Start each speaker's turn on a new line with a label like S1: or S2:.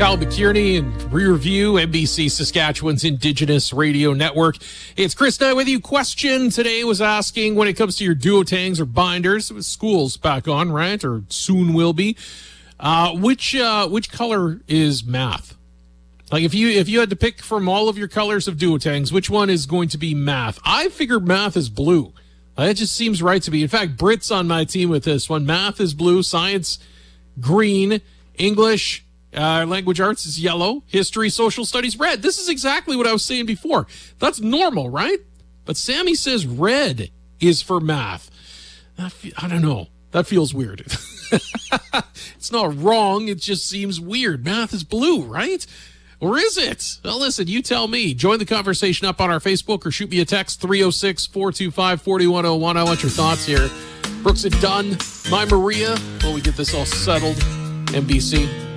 S1: Kyle McKierney and Rear View, NBC Saskatchewan's Indigenous Radio Network. It's Chris Knight with you. Question today was asking, when it comes to your duotangs or binders, school's back on, right? Or soon will be. Which color is math? Like if you had to pick from all of your colors of duotangs, which one is going to be math? I figured math is blue. It just seems right to me. In fact, Brit's on my team with this one. Math is blue, science green, English, language arts is yellow, history, social studies red. This is exactly what I was saying before. That's normal, right? But Sammy says red is for math. I don't know. That feels weird. It's not wrong. It just seems weird. Math is blue, right? Or is it? Well, listen, you tell me. Join the conversation up on our Facebook or shoot me a text, 306-425-4101. I want your thoughts here. Brooks and Dunn, my Maria, while we get this all settled. NBC.